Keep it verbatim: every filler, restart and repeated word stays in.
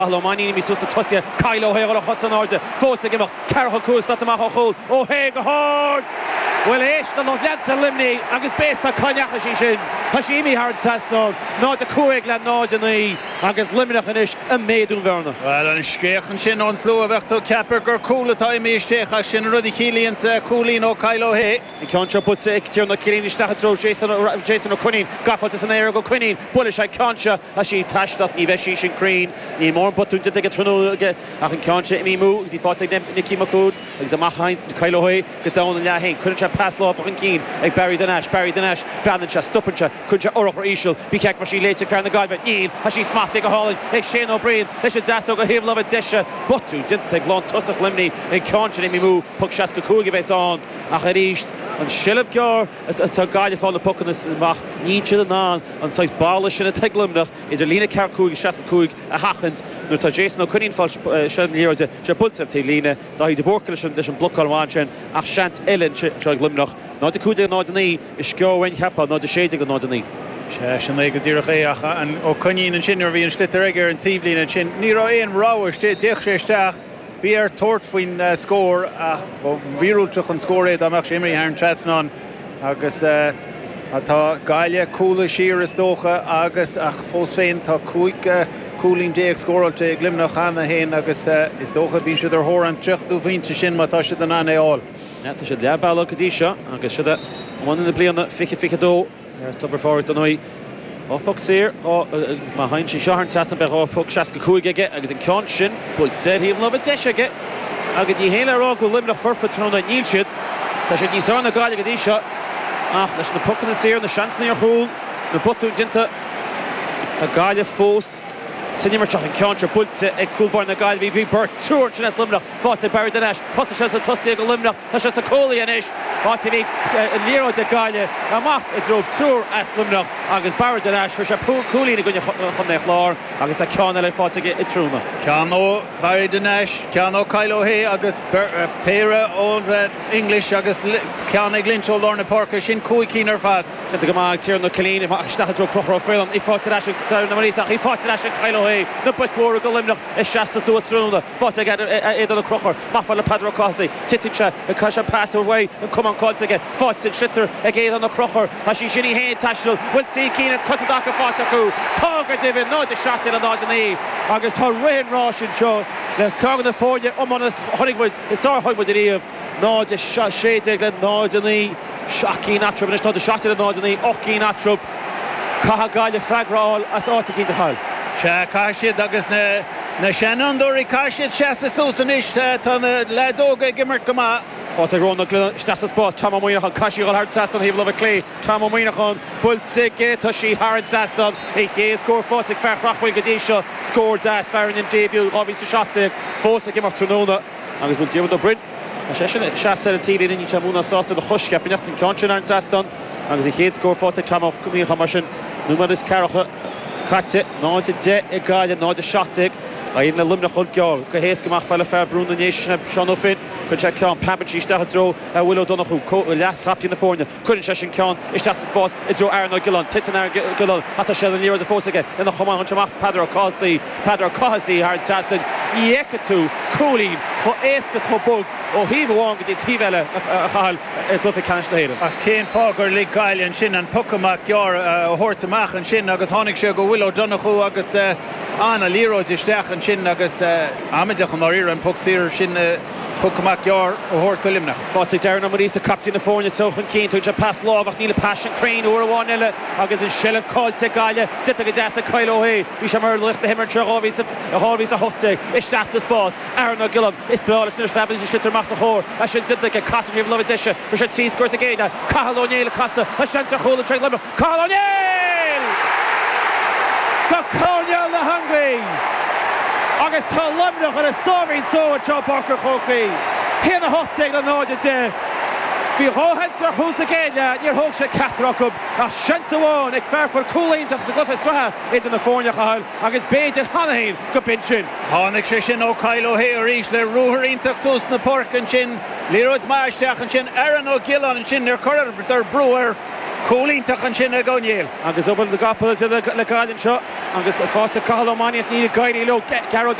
Alomani mi susta tosia Kylo Hay ola hosan order force give Carol Cool sat ma hol oh hey hard well ish the lot lent limni agus base cognac shin Hashimi hard sasno not the coegla nod ni agus limnach anish a meidun verna well an skrechen shin on slow vector capper gur cool time is shecha shin rudi Killian Coolin o Kylo Hay Concha puts it to no Killian stach Jason Jason O'Quinn Gafford is an air go Quinnin bullish I Concha as she tashed up ni veshi shin green ni more but to take it through again ach Concha mi move he fought them Nicky McCood is a Mahain Kylo Hay get down and Yahin couldn't pass law for Keen like Barry Danash Barry Danash Bannacha Stuppencha could you or for Ishel be kept machine later found the guy but Neil as she smacked take a hole like Shane O'Brien they should dasso go him love a disha but to didn't take long tussock limni and Concha mi move puck Shaska Cool give us on ach east and Shilov Gar a guy found the puck in this mach need to the on on size ballish in a take limnach is Lena Carcoog Shaska Coog a Hachens no to Jason O'Quinn fall Sheldon here is a Shabulsev to Lena da the Borkelish and this block on one ach Shant Ellen Chag limnach not the Coog not the knee is go when happen not the shading not the knee Sin le go dtíreach éacha an ó conín an sinnar bhí an slitar aige an tíblin an sin ní ra éon ráir té deich sé isteach bhí ar tuairt faoin scór ach bhíúilteach an scóréad amach sé imí ar an Trasnan agus atá gaiile coolla siar is dócha agus ach fós féin tá cuaig cooling déag scóráilte glimnach chana héin agus is dócha bhí siad ar thór an trich dú bhínte sin má tá siad an anéáil. Ja, tá siad leabála go dtí seo agus siad am na blianana fiche fiche dó There's Tubber forward tonight. Oh, Fox here. Oh, behind she Sharon Sasson Berro Puck Shaska Kuige agus in Conshin. But said he love a dish again. I get the Hela Rock will limit for for Tron and Yilchit. That should be on the guy get this shot. Ah, there's the puck in the sear, the chance near hole. The button into a guy of force. Sinimmer Chachin Contra Pulse e Coolborn na Gael V V Bert Tour Chines Limnach fought Barry Danash Posta Shas a Tussi go Limnach that's just a Coley anish fought to be Nero de Gael Amach a drove Tour as Limnach agus Barry Danash for Shapu Cooley to go Chumnech Lor agus a Conal fought to get a Truma Cano Barry Danash Cano Kylo Hay agus Pera old English agus Cano Glincho Lorna Parker Shin Cooey Keener Fad to the Gamag here no Colleen Stach drove Crocher film he fought to Dash to town Marisa he fought to Dash Kylo Hay no but more go limnach is Shasta so it's through the fought to get a the Crocher Mafala Padro Cosi Titicha a Kasha pass away and come on calls again fought to Shitter again on the Crocher as she shiny hand tashel we'll see Keen it's Cotadaka fought to go Target David no the shot in the knee August Rain Rush and show the Cargan the four um on us Honeywood it's our Hollywood the of no the shot shades again no the knee Shocking Natrup and it's not the shot in the knee Oki Natrup Caha Guy the Fragrall as Artikin to Hall Se caiisiad agus na na Shannon-dóirí caiisiad seasta súsanis tá na leadóga gimmert go maith. Fáte rónna steasta spás Tom Moinachan caiisií go hard sastan híh lova clé Tom Moinachan Bultsigge tá sí hard sastan é chéad scór fáte fearrachfuil go dtí seo scór das fearan in début ábhí sa seachta fósa gimmart tróna agus bhfuil tíomh do Brin. sé sin seaasta tíí in se múna sásta do chusce penecht an Concha an sastan agus i chéad scór fáte Tom Moinachan mar sin númar is cearacha Katze, no to de a guy, no to shottig. I in the limnach on goal. Kahesk mach fell fair Bruno Nation Sean O'Finn. Could check on Papachi start throw a Willow Donoghue. Last happy in the corner. Couldn't session count. It's just the spot. It's Joe Aaron Gillon. Titan Aaron Gillon. After Sheldon near the force again. Then the Homan Chamach Padro Cossi. Padro Cossi hard Saston. Yekatu. Coolin. Ho Eskas Hobug. Oh, he's one with the Tivella. Hal. It's not a cash later. A Kane Fogger Lee Gael and Shin and Pukamak Yor Hortamach and Shin Agus Honig Sugar Willow Donoghue Agus Anna Lero Stech and Shin Agus Amidach Maria and Puxir Shin Pukamak Yor Hort Colimnach. Fought it Darren Marisa captain of Fornia Tochan Keen to just pass law of Neil Passion Crane or one Ella Agus and Shell of called Segala Titagasa Kylo Hay. We shall murder lift the hammer Travis of Harvey's a hot take. It's that's the spot. Aaron O'Gillan is ball is nurse fabulous shitter Max Hor. I should did like a Casa of Love Edition. We should see scores again. Carl O'Neill Casa. I shan't hold the train limit. Carl O'Neill! O'Neill the hungry! Agus tá limnach an a sovereign so at Joe Parker Hockey. Here the hot take the Nord de. Fi rohent ar hús again near hoog se catrocub a shantawan ag fair for cooling to the glyphis straha into the Fornia Hall agus beidir Hanahin go bin sin. Hanig sé sin ó Kylo Hay ar ís le ruúthar ítach sos na park an sin Leroyd Maisteach an sin Aaron O'Gillan an sin ar choir der brewer cólíntaach an sin a gcónéal. agus obal na gapal le gáin seo agus fáte cahalmáíocht ní gaiirí lo Garrod